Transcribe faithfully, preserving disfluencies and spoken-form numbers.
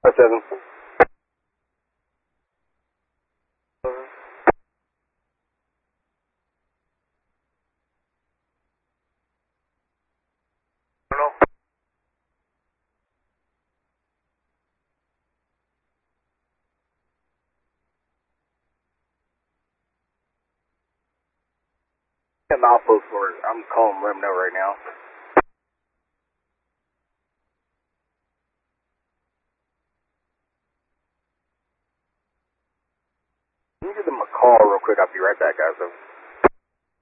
Five seven. I'm outpost for it. I'm calling Rim now right now. Can you give them a call real quick? I'll be right back, guys.